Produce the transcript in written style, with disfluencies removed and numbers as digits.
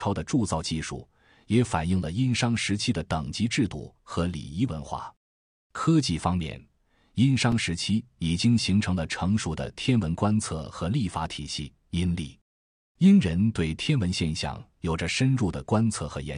超的铸造技术，也反映了殷商时期的等级制度和礼仪文化。科技方面，殷商时期已经形成了成熟的天文观测和历法体系，殷历。殷人对天文现象有着深入的观测和研